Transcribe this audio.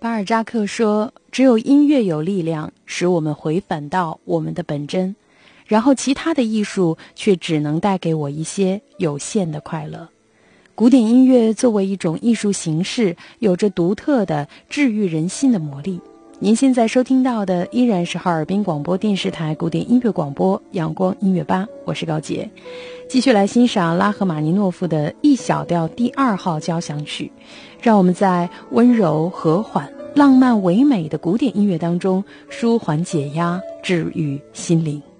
巴尔扎克说，只有音乐有力量使我们回返到我们的本真，然后其他的艺术却只能带给我一些有限的快乐。古典音乐作为一种艺术形式，有着独特的治愈人心的魔力。您现在收听到的依然是哈尔滨广播电视台古典音乐广播阳光音乐吧，我是高洁。继续来欣赏拉赫玛尼诺夫的E小调第2号交响曲，让我们在温柔和缓、浪漫唯美的古典音乐当中舒缓解压，治愈心灵。